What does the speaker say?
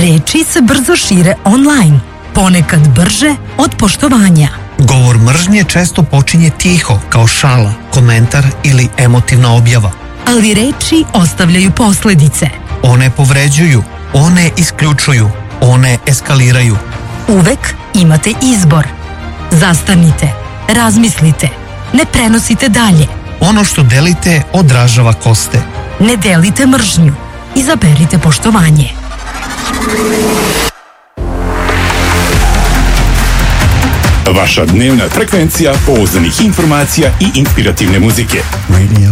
Reči se brzo šire online, ponekad brže od poštovanja. Govor mržnje često počinje tiho, kao šala, komentar ili emotivna objava. Ali reči ostavljaju posledice. One povređuju, one isključuju, one eskaliraju. Uvek imate izbor. Zastanite, razmislite, ne prenosite dalje. Ono što delite odražava ko ste. Ne delite mržnju, izaberite poštovanje. Vaša dnevna frekvencija pouzdanih informacija i inspirativne muzike. Radio